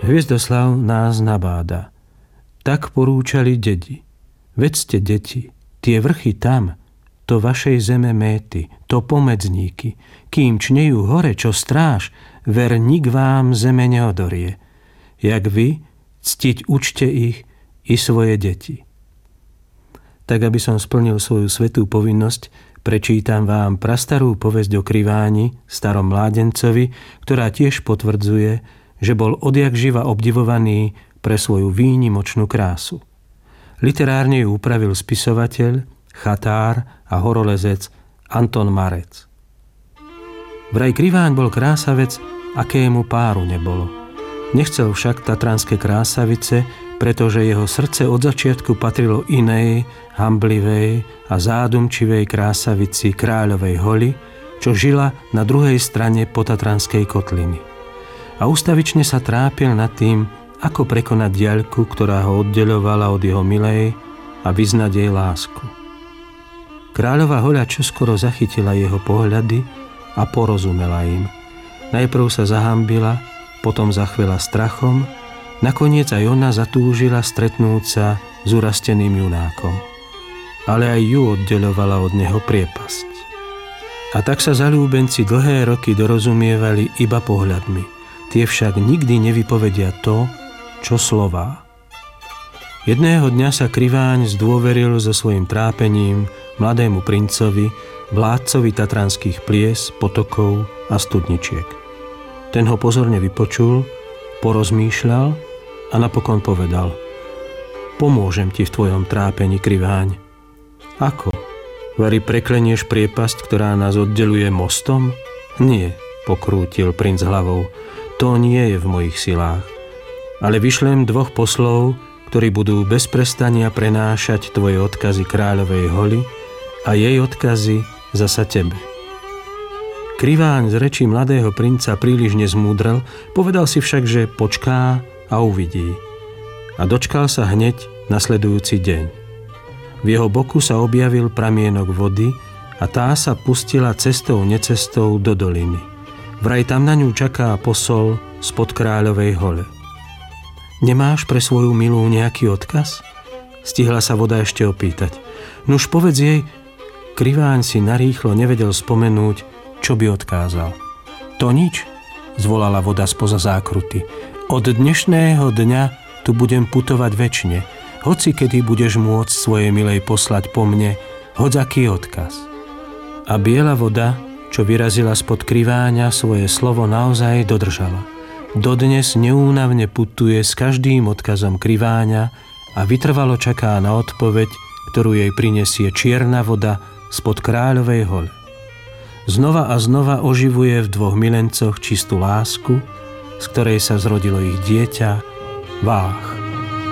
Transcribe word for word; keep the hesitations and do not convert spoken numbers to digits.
Hviezdoslav nás nabáda. Tak porúčali dedi. Vedzte, deti, tie vrchy tam, to vašej zeme méty, to pomedzníky, kým čnejú hore, čo stráž, ver nik vám zeme neodorie. Jak vy, ctiť učte ich i svoje deti. Tak, aby som splnil svoju svätú povinnosť, prečítam vám prastarú povesť o Kriváni, starom mládencovi, ktorá tiež potvrdzuje, že bol odjak živa obdivovaný pre svoju výnimočnú krásu. Literárne ju upravil spisovateľ, chatár a horolezec Anton Marec. Vraj Kriváň bol krásavec, akému páru nebolo. Nechcel však tatranské krásavice, pretože jeho srdce od začiatku patrilo inej, hamblivej a zádumčivej krásavici Kráľovej Holy, čo žila na druhej strane potatranskej kotliny. A ustavične sa trápil nad tým, ako prekonať diaľku, ktorá ho oddeľovala od jeho milej a vyznať jej lásku. Kráľová Hoľa čoskoro zachytila jeho pohľady a porozumela im. Najprv sa zahambila, potom zachvela strachom, nakoniec aj ona zatúžila stretnúť sa s urasteným junákom. Ale aj ju oddeľovala od neho priepasť. A tak sa zaľúbenci dlhé roky dorozumievali iba pohľadmi. Tie však nikdy nevypovedia to, čo slová. Jedného dňa sa Kriváň zdôveril so svojím trápením mladému princovi, vládcovi tatranských plies, potokov a studničiek. Ten ho pozorne vypočul, porozmýšľal a napokon povedal: Pomôžem ti v tvojom trápení, Kriváň. Ako? Vari preklenieš priepasť, ktorá nás oddeluje mostom? Nie, pokrútil princ hlavou. To nie je v mojich silách. Ale vyšlem dvoch poslov, ktorí budú bez prestania prenášať tvoje odkazy Kráľovej Holy a jej odkazy zasa tebe. Kriváň z rečí mladého princa príliš nezmúdrel, povedal si však, že počká a uvidí. A dočkal sa hneď nasledujúci deň. V jeho boku sa objavil pramienok vody a tá sa pustila cestou necestou do doliny. Vraj tam na ňu čaká posol spod Kráľovej Hole. Nemáš pre svoju milú nejaký odkaz? Stihla sa voda ešte opýtať. Nuž povedz jej. Kriváň si narýchlo nevedel spomenúť, čo by odkázal. To nič, zvolala voda spoza zákruty. Od dnešného dňa tu budem putovať večne, hoci kedy budeš môcť svojej milej poslať po mne hodzaký odkaz. A biela voda, čo vyrazila spod Kriváňa, svoje slovo naozaj dodržala. Dodnes neúnavne putuje s každým odkazom Kriváňa a vytrvalo čaká na odpoveď, ktorú jej prinesie čierna voda spod Kráľovej Hole. Znova a znova oživuje v dvoch milencoch čistú lásku, z ktorej sa zrodilo ich dieťa, Váh.